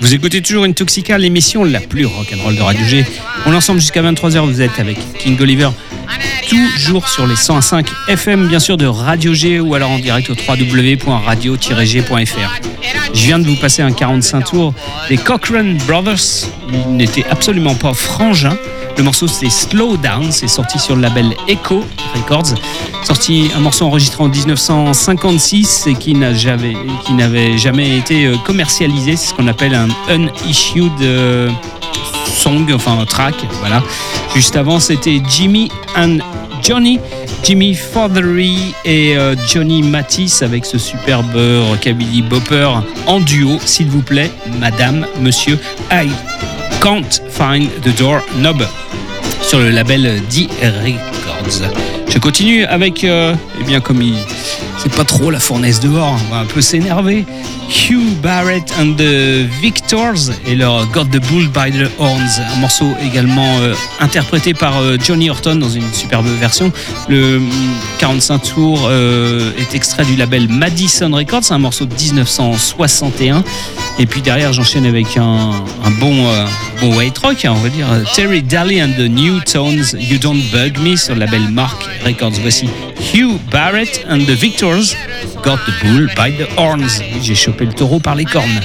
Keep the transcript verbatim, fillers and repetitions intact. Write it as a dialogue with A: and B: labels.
A: Vous écoutez toujours Intoxica, l'émission la plus rock'n'roll de Radio G. On est ensemble jusqu'à vingt-trois heures, vous êtes avec King Oliver, toujours sur les cent un virgule cinq F M, bien sûr, de Radio G, ou alors en direct au w w w point radio tiret g point f r. Je viens de vous passer un quarante-cinq tours des Cochrane Brothers. Ils n'étaient absolument pas frangins. Le morceau c'est Slow Down, c'est sorti sur le label Echo Records. Sorti un morceau enregistré en dix-neuf cent cinquante-six et qui, n'a jamais, qui n'avait jamais été commercialisé. C'est ce qu'on appelle un unissued euh, song, enfin track. Voilà. Juste avant c'était Jimmy and Johnny. Jimmy Fothery et euh, Johnny Mathis avec ce superbe rockabilly bopper en duo, s'il vous plaît, madame, monsieur, I Can't Find the Door Knob sur le label D Records. Je continue avec, euh, eh bien comme il, c'est pas trop la fournaise dehors, on va un peu s'énerver. Hugh Barrett and the Victors et leur Got the Bull by the Horns, un morceau également euh, interprété par euh, Johnny Horton dans une superbe version. Le quarante-cinq tours euh, est extrait du label Madison Records, c'est un morceau de dix-neuf cent soixante et un. Et puis derrière, j'enchaîne avec un, un bon, euh, bon white rock, on va dire. Terry Daly and the New Tones, You Don't Bug Me sur le label Mark Records. Voici Hugh Barrett and the Victors, Got the Bull by the Horns. J'ai chopé le taureau par les cornes.